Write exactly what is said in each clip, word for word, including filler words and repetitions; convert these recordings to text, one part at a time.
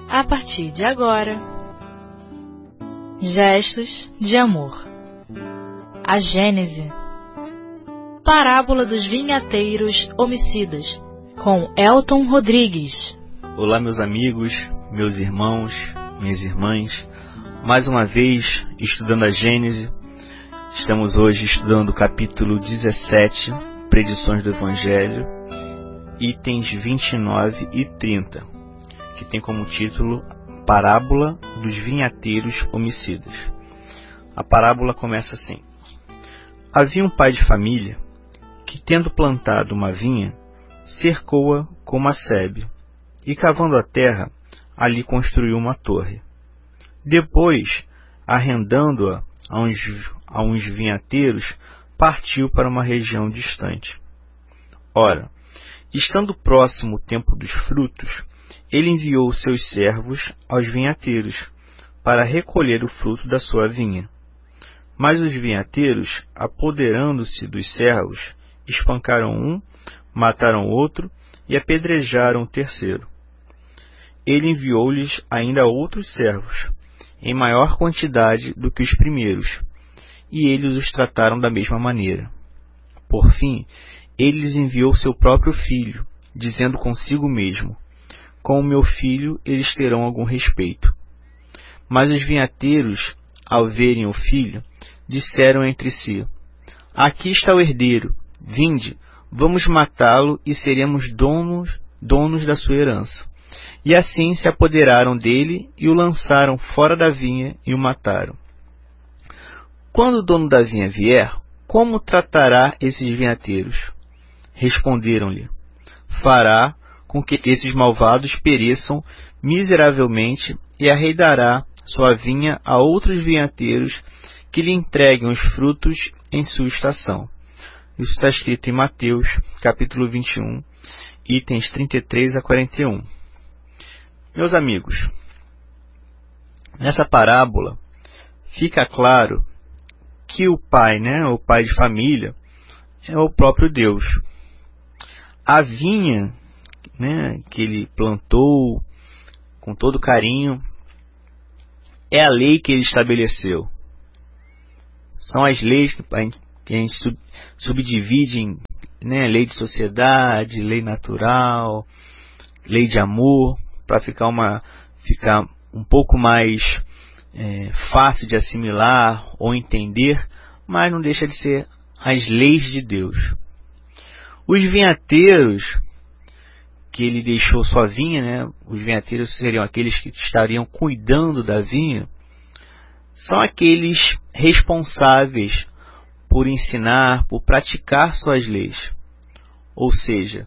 a partir de agora. Gestos de amor. A Gênese. Parábola dos vinhateiros homicidas, com Elton Rodrigues. Olá, meus amigos, meus irmãos, minhas irmãs. Mais uma vez, estudando a Gênese. Estamos hoje estudando o capítulo dezessete, Predições do Evangelho, itens vinte e nove e trinta, que tem como título Parábola dos vinhateiros homicidas. A parábola começa assim: Havia um pai de família que, tendo plantado uma vinha, cercou-a com uma sebe e, cavando a terra, ali construiu uma torre. Depois, arrendando-a a uns, a uns vinhateiros, partiu para uma região distante. Ora, estando próximo o tempo dos frutos, ele enviou seus servos aos vinhateiros para recolher o fruto da sua vinha. Mas os vinhateiros, apoderando-se dos servos, espancaram um, mataram outro e apedrejaram o terceiro. Ele enviou-lhes ainda outros servos, em maior quantidade do que os primeiros, e eles os trataram da mesma maneira. Por fim, ele lhes enviou seu próprio filho, dizendo consigo mesmo: Com o meu filho eles terão algum respeito. Mas os vinhateiros, ao verem o filho, disseram entre si: Aqui está o herdeiro, vinde, vamos matá-lo e seremos donos, donos da sua herança. E assim se apoderaram dele e o lançaram fora da vinha e o mataram. Quando o dono da vinha vier, como tratará esses vinhateiros? Responderam-lhe: Fará com que esses malvados pereçam miseravelmente e arrendará sua vinha a outros vinhateiros que lhe entreguem os frutos em sua estação. Isso está escrito em Mateus, capítulo vinte e um, itens trinta e três a quarenta e um. Meus amigos, nessa parábola fica claro que o pai, né, o pai de família, é o próprio Deus. A vinha, né, que ele plantou com todo carinho é a lei que ele estabeleceu. São as leis que a gente, que a gente sub, subdivide em, né, lei de sociedade, lei natural, lei de amor, para ficar, uma, ficar um pouco mais é, fácil de assimilar ou entender, mas não deixa de ser as leis de Deus. Os vinhateiros, que ele deixou sua vinha, né? Os vinhateiros seriam aqueles que estariam cuidando da vinha, são aqueles responsáveis por ensinar, por praticar suas leis. Ou seja,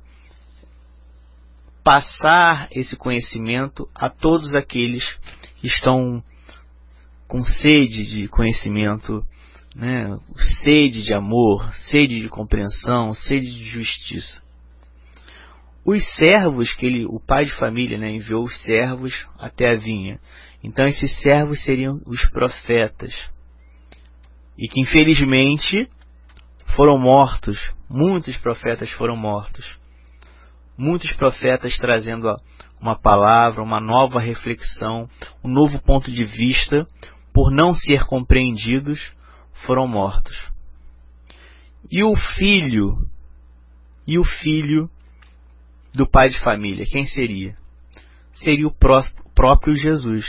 passar esse conhecimento a todos aqueles que estão com sede de conhecimento, né? Sede de amor, sede de compreensão, sede de justiça. Os servos que ele, o pai de família, né, enviou os servos até a vinha. Então esses servos seriam os profetas. E que infelizmente foram mortos. Muitos profetas foram mortos. Muitos profetas trazendo uma palavra, uma nova reflexão, um novo ponto de vista, por não ser compreendidos, foram mortos. E o filho, e o filho do pai de família, quem seria? Seria o próprio Jesus,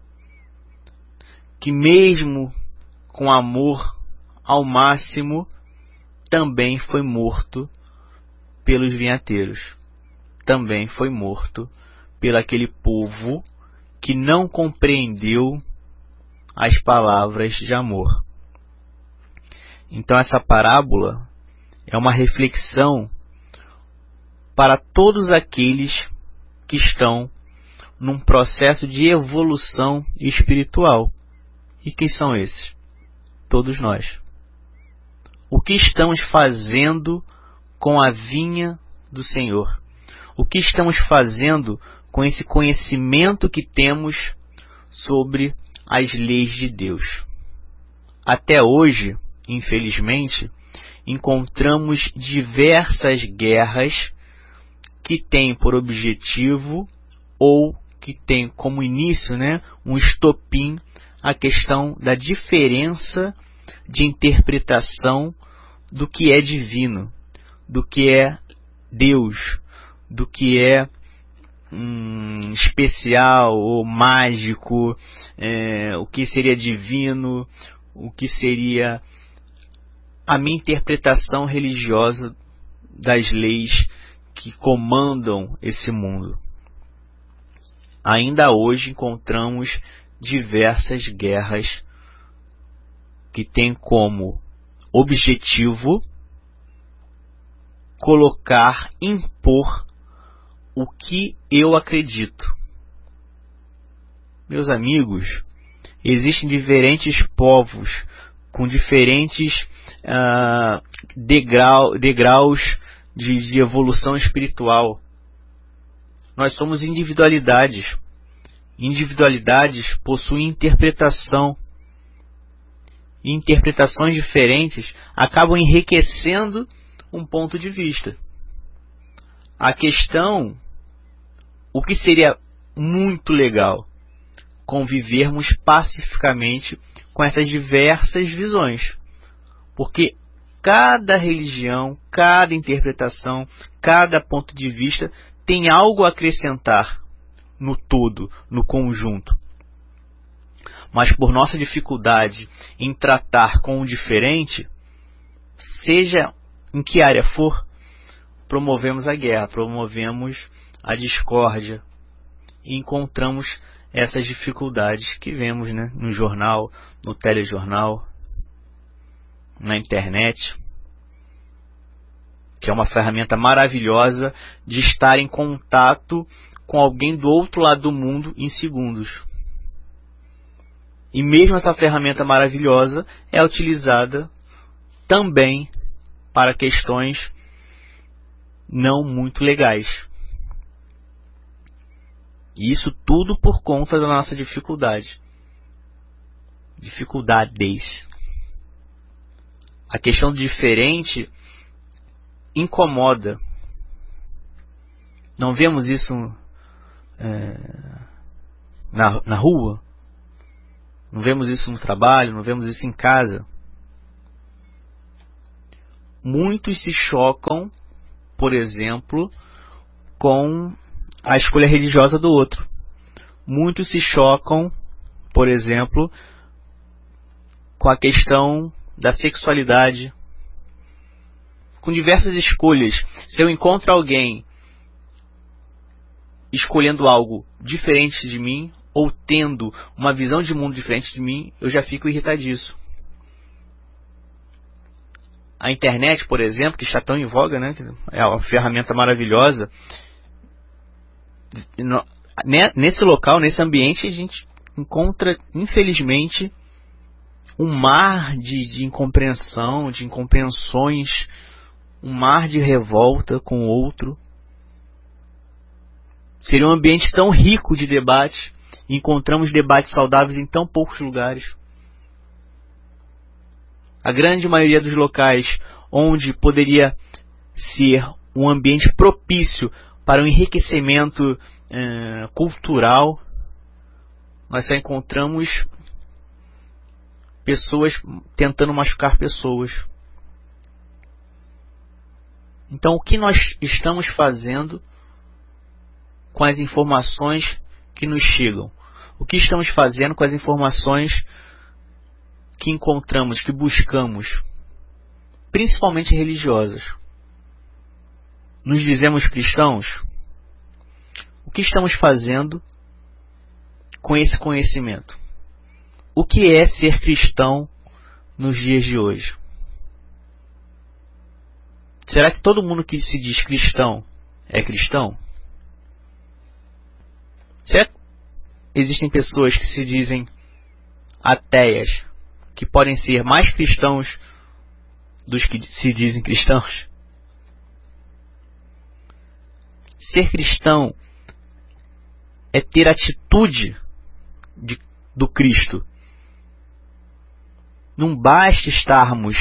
que mesmo com amor ao máximo, também foi morto pelos vinhateiros. Também foi morto pelo aquele povo que não compreendeu as palavras de amor. Então essa parábola é uma reflexão para todos aqueles que estão num processo de evolução espiritual. E quem são esses? Todos nós. O que estamos fazendo com a vinha do Senhor? O que estamos fazendo com esse conhecimento que temos sobre as leis de Deus? Até hoje, infelizmente, encontramos diversas guerras que têm por objetivo ou que tem como início, né, um estopim, a questão da diferença de interpretação do que é divino, do que é Deus, do que é hum, especial ou mágico, é, o que seria divino, o que seria a minha interpretação religiosa das leis que comandam esse mundo. Ainda hoje encontramos diversas guerras que têm como objetivo colocar, impor o que eu acredito. Meus amigos, existem diferentes povos com diferentes uh, degrau, degraus de, de evolução espiritual. Nós somos individualidades. Individualidades possuem interpretação. E interpretações diferentes acabam enriquecendo um ponto de vista. A questão, o que seria muito legal, convivermos pacificamente com essas diversas visões. Porque cada religião, cada interpretação, cada ponto de vista tem algo a acrescentar no todo, no conjunto. Mas por nossa dificuldade em tratar com o diferente, seja em que área for, promovemos a guerra, promovemos a discórdia e encontramos essas dificuldades que vemos, né, no jornal, no telejornal, na internet, que é uma ferramenta maravilhosa de estar em contato com alguém do outro lado do mundo em segundos. E mesmo essa ferramenta maravilhosa é utilizada também para questões não muito legais. E isso tudo por conta da nossa dificuldade. Dificuldades. A questão do diferente incomoda. Não vemos isso é, na, na rua? Não vemos isso no trabalho? Não vemos isso em casa? Muitos se chocam, por exemplo, com a escolha religiosa do outro. Muitos se chocam, por exemplo, com a questão da sexualidade, com diversas escolhas. Se eu encontro alguém escolhendo algo diferente de mim, ou tendo uma visão de mundo diferente de mim, eu já fico irritadíssimo. A internet, por exemplo, que está tão em voga, né, é uma ferramenta maravilhosa. Nesse local, nesse ambiente, a gente encontra, infelizmente, um mar de, de incompreensão, de incompreensões, um mar de revolta com o outro. Seria um ambiente tão rico de debate, e encontramos debates saudáveis em tão poucos lugares. A grande maioria dos locais onde poderia ser um ambiente propício para um enriquecimento eh, cultural, nós só encontramos pessoas tentando machucar pessoas. Então, o que nós estamos fazendo com as informações que nos chegam? O que estamos fazendo com as informações que encontramos, que buscamos, principalmente religiosas? Nos dizemos cristãos? O que estamos fazendo com esse conhecimento? O que é ser cristão nos dias de hoje? Será que todo mundo que se diz cristão é cristão? Será que existem pessoas que se dizem ateias, que podem ser mais cristãos dos que se dizem cristãos? Ser cristão é ter atitude de, do Cristo. Não basta estarmos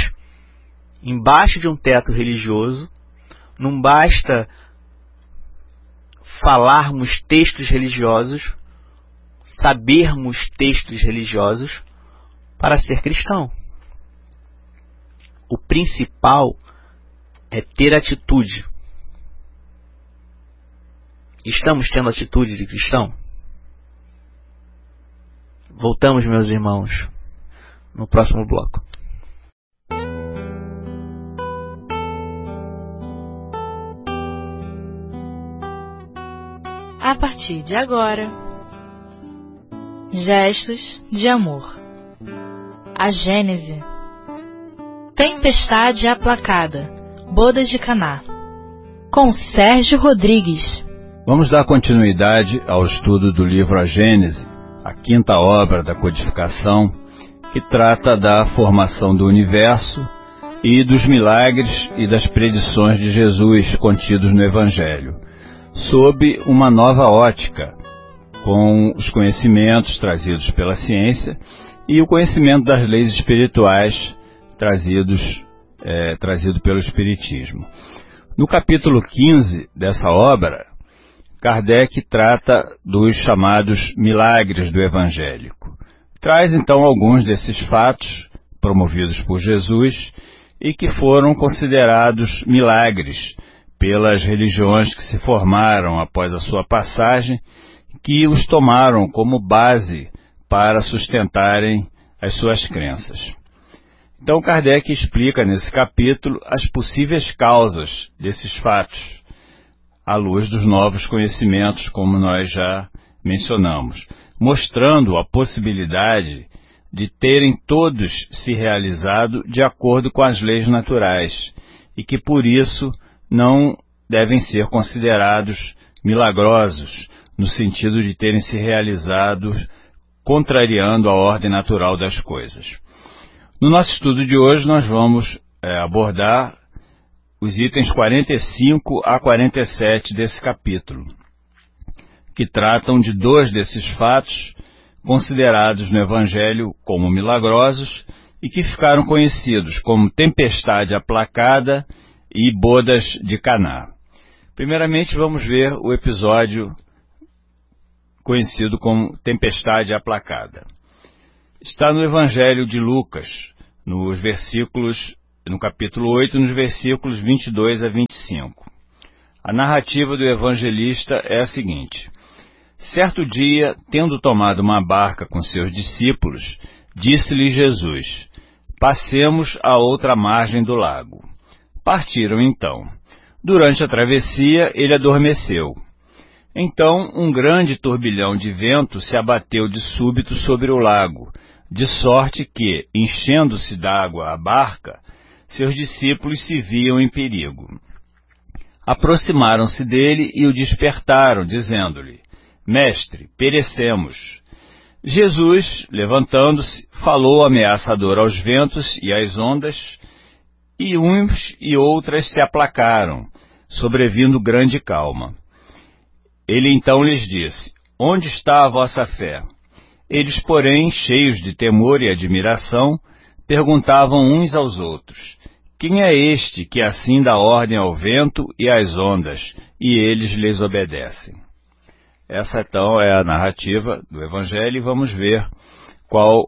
embaixo de um teto religioso, não basta falarmos textos religiosos, sabermos textos religiosos para ser cristão. O principal é ter atitude. Estamos tendo atitude de cristão? Voltamos, meus irmãos, no próximo bloco. A partir de agora, gestos de amor. A Gênese. Tempestade aplacada. Bodas de Caná. Com Sérgio Rodrigues. Vamos dar continuidade ao estudo do livro A Gênese, a quinta obra da codificação, que trata da formação do universo e dos milagres e das predições de Jesus contidos no Evangelho, sob uma nova ótica, com os conhecimentos trazidos pela ciência e o conhecimento das leis espirituais trazidos, é, trazido pelo Espiritismo. No capítulo quinze dessa obra, Kardec trata dos chamados milagres do evangélico. Traz então alguns desses fatos promovidos por Jesus e que foram considerados milagres pelas religiões que se formaram após a sua passagem, que os tomaram como base para sustentarem as suas crenças. Então Kardec explica nesse capítulo as possíveis causas desses fatos, à luz dos novos conhecimentos, como nós já mencionamos, mostrando a possibilidade de terem todos se realizado de acordo com as leis naturais e que, por isso, não devem ser considerados milagrosos, no sentido de terem se realizado contrariando a ordem natural das coisas. No nosso estudo de hoje, nós vamos é, abordar os itens quarenta e cinco a quarenta e sete desse capítulo, que tratam de dois desses fatos considerados no Evangelho como milagrosos e que ficaram conhecidos como tempestade aplacada e bodas de Caná. Primeiramente, vamos ver o episódio conhecido como tempestade aplacada. Está no Evangelho de Lucas, nos versículos, no capítulo oito, nos versículos vinte e dois a vinte e cinco. A narrativa do evangelista é a seguinte: certo dia, tendo tomado uma barca com seus discípulos, disse-lhe Jesus: passemos à outra margem do lago. Partiram então. Durante a travessia, ele adormeceu. Então, um grande turbilhão de vento se abateu de súbito sobre o lago, de sorte que, enchendo-se d'água a barca, seus discípulos se viam em perigo. Aproximaram-se dele e o despertaram, dizendo-lhe: Mestre, perecemos. Jesus, levantando-se, falou ameaçador aos ventos e às ondas, e uns e outras se aplacaram, sobrevindo grande calma. Ele então lhes disse: Onde está a vossa fé? Eles, porém, cheios de temor e admiração, perguntavam uns aos outros: Quem é este que assim dá ordem ao vento e às ondas, e eles lhes obedecem? Essa, então, é a narrativa do Evangelho e vamos ver qual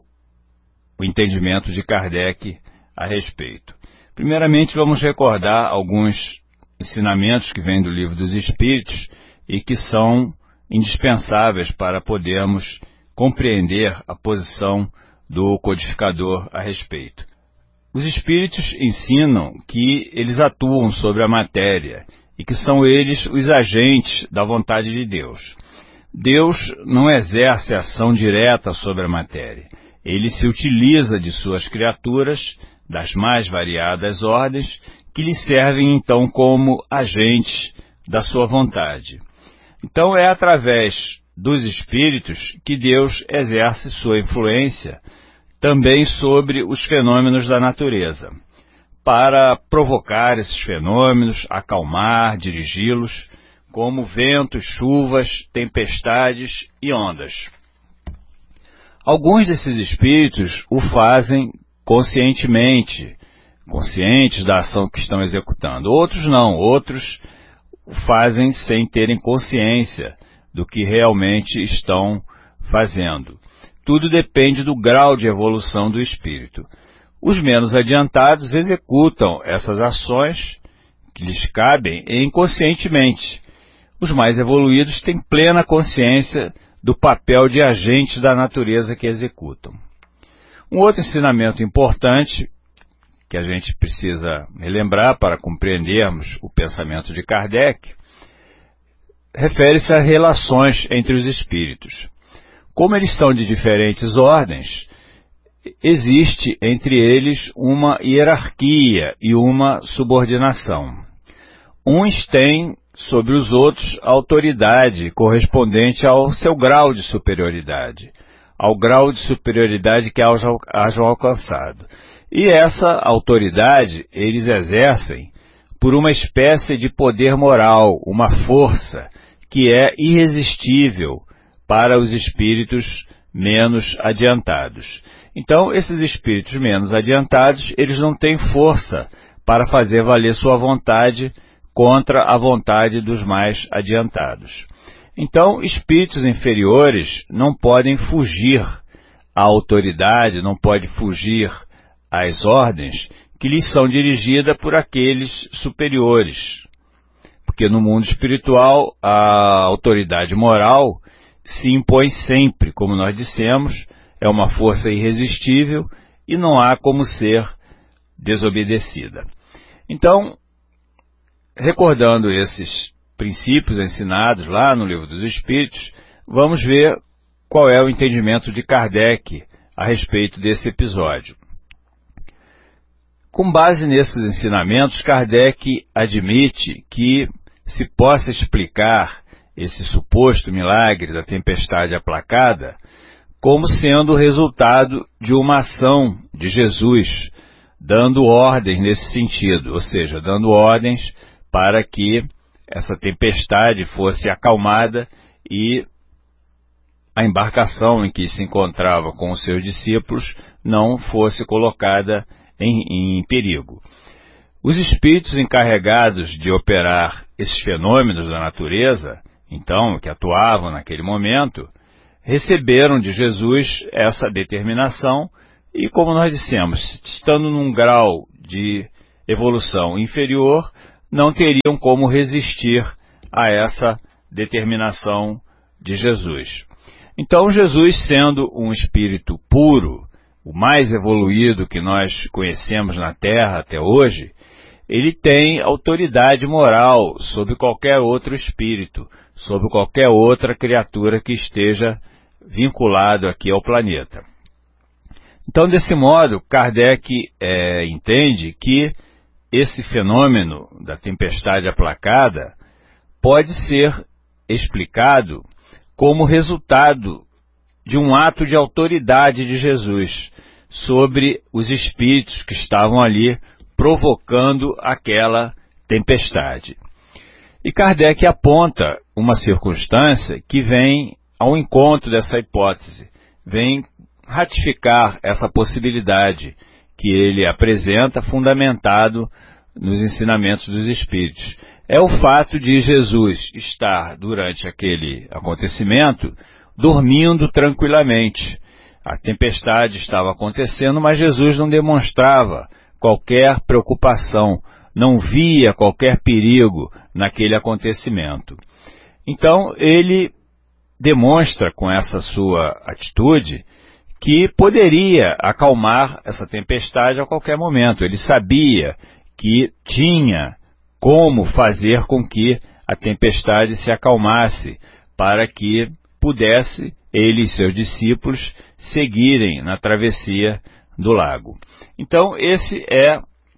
o entendimento de Kardec a respeito. Primeiramente, vamos recordar alguns ensinamentos que vêm do Livro dos Espíritos e que são indispensáveis para podermos compreender a posição do codificador a respeito. Os Espíritos ensinam que eles atuam sobre a matéria e que são eles os agentes da vontade de Deus. Deus não exerce ação direta sobre a matéria. Ele se utiliza de suas criaturas, das mais variadas ordens, que lhe servem então como agentes da sua vontade. Então é através dos espíritos que Deus exerce sua influência também sobre os fenômenos da natureza, para provocar esses fenômenos, acalmar, dirigi-los, como ventos, chuvas, tempestades e ondas. Alguns desses espíritos o fazem conscientemente, conscientes da ação que estão executando. Outros não, outros o fazem sem terem consciência do que realmente estão fazendo. Tudo depende do grau de evolução do espírito. Os menos adiantados executam essas ações que lhes cabem inconscientemente. Os mais evoluídos têm plena consciência do papel de agentes da natureza que executam. Um outro ensinamento importante que a gente precisa relembrar para compreendermos o pensamento de Kardec refere-se a relações entre os espíritos. Como eles são de diferentes ordens, existe entre eles uma hierarquia e uma subordinação. Uns têm sobre os outros autoridade correspondente ao seu grau de superioridade, ao grau de superioridade que hajam alcançado. E essa autoridade eles exercem por uma espécie de poder moral, uma força que é irresistível para os espíritos menos adiantados. Então, esses espíritos menos adiantados, eles não têm força para fazer valer sua vontade contra a vontade dos mais adiantados. Então, espíritos inferiores não podem fugir à autoridade, não podem fugir às ordens que lhes são dirigidas por aqueles superiores. Porque no mundo espiritual, a autoridade moral se impõe sempre, como nós dissemos, é uma força irresistível e não há como ser desobedecida. Então, recordando esses princípios ensinados lá no Livro dos Espíritos, vamos ver qual é o entendimento de Kardec a respeito desse episódio. Com base nesses ensinamentos, Kardec admite que se possa explicar esse suposto milagre da tempestade aplacada como sendo o resultado de uma ação de Jesus, dando ordens nesse sentido, ou seja, dando ordens para que essa tempestade fosse acalmada e a embarcação em que se encontrava com os seus discípulos não fosse colocada em, em perigo. Os espíritos encarregados de operar esses fenômenos da natureza, então, que atuavam naquele momento, receberam de Jesus essa determinação e, como nós dissemos, estando num grau de evolução inferior, não teriam como resistir a essa determinação de Jesus. Então, Jesus, sendo um espírito puro, o mais evoluído que nós conhecemos na Terra até hoje, ele tem autoridade moral sobre qualquer outro espírito, sobre qualquer outra criatura que esteja vinculado aqui ao planeta. Então, desse modo, Kardec é, entende que esse fenômeno da tempestade aplacada pode ser explicado como resultado de um ato de autoridade de Jesus sobre os espíritos que estavam ali provocando aquela tempestade. E Kardec aponta uma circunstância que vem ao encontro dessa hipótese, vem ratificar essa possibilidade que ele apresenta, fundamentado nos ensinamentos dos Espíritos. É o fato de Jesus estar, durante aquele acontecimento, dormindo tranquilamente. A tempestade estava acontecendo, mas Jesus não demonstrava qualquer preocupação, não via qualquer perigo naquele acontecimento. Então, ele demonstra com essa sua atitude que poderia acalmar essa tempestade a qualquer momento. Ele sabia que tinha como fazer com que a tempestade se acalmasse, para que pudesse ele e seus discípulos seguirem na travessia do lago. Então, esse é,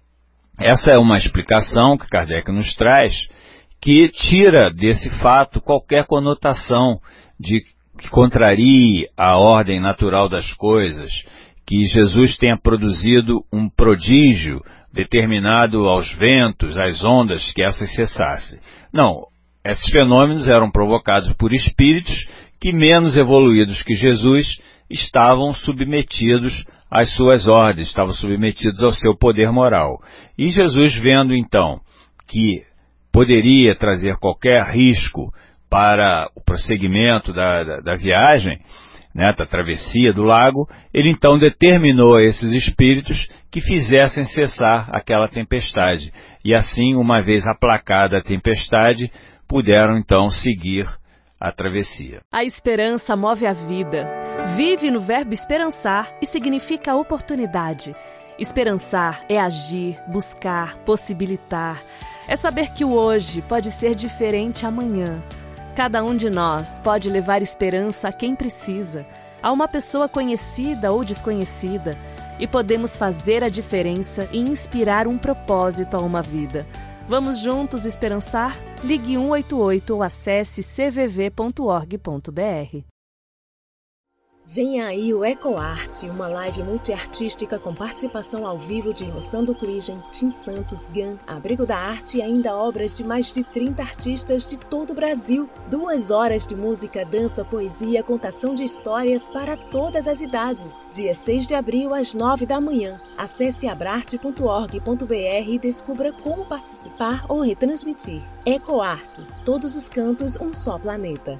essa é uma explicação que Kardec nos traz, que tira desse fato qualquer conotação de que contrarie a ordem natural das coisas, que Jesus tenha produzido um prodígio determinado aos ventos, às ondas, que essas cessassem. Não, esses fenômenos eram provocados por espíritos que, menos evoluídos que Jesus, estavam submetidos às suas ordens, estavam submetidos ao seu poder moral. E Jesus, vendo então que poderia trazer qualquer risco para o prosseguimento da, da, da viagem, né, da travessia do lago, ele então determinou a esses espíritos que fizessem cessar aquela tempestade. E assim, uma vez aplacada a tempestade, puderam então seguir a travessia. A esperança move a vida. Vive no verbo esperançar e significa oportunidade. Esperançar é agir, buscar, possibilitar. É saber que o hoje pode ser diferente amanhã. Cada um de nós pode levar esperança a quem precisa, a uma pessoa conhecida ou desconhecida, e podemos fazer a diferença e inspirar um propósito a uma vida. Vamos juntos esperançar? Ligue um oito oito ou acesse c v v ponto org ponto b r. Venha aí o EcoArte, uma live multiartística com participação ao vivo de Rossando Cligem, Tim Santos, Gan, Abrigo da Arte e ainda obras de mais de trinta artistas de todo o Brasil. Duas horas de música, dança, poesia, contação de histórias para todas as idades. Dia seis de abril, às nove da manhã. Acesse abrarte ponto org ponto b r e descubra como participar ou retransmitir. EcoArte, todos os cantos, um só planeta.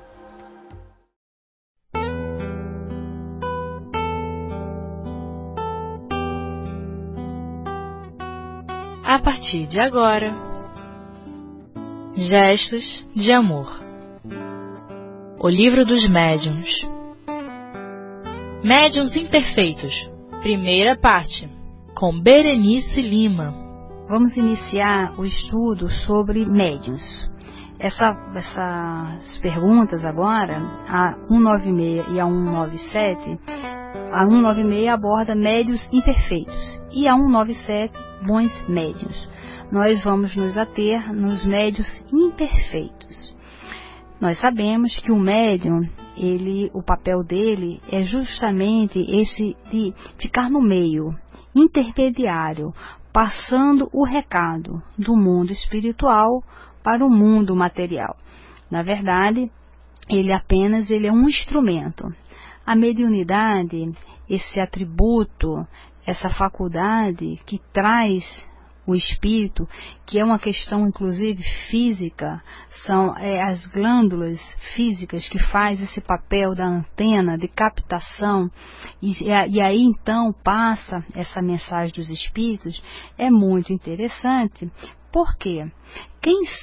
A partir de agora, Gestos de Amor. O Livro dos Médiuns. Médiuns Imperfeitos. Primeira parte, com Berenice Lima. Vamos iniciar o estudo sobre médiuns. Essa, essas perguntas agora, a cento e noventa e seis e a cento e noventa e sete, a cento e noventa e seis aborda médiuns imperfeitos e a cento e noventa e sete bons médiuns. Nós vamos nos ater nos médiuns imperfeitos. Nós sabemos que o médium, ele, o papel dele é justamente esse de ficar no meio, intermediário, passando o recado do mundo espiritual para o mundo material. Na verdade, ele apenas ele é um instrumento. A mediunidade, esse atributo, essa faculdade que traz o espírito, que é uma questão inclusive física, são é, as glândulas físicas que faz esse papel da antena de captação, e, e aí então passa essa mensagem dos espíritos, é muito interessante. Por quê? Quem